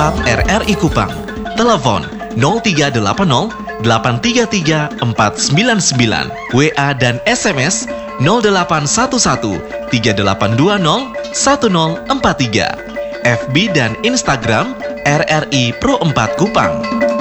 RRI Kupang. Telepon 0380 833 499, WA dan SMS 0811 3820 1043, FB dan Instagram RRI Pro 4 Kupang.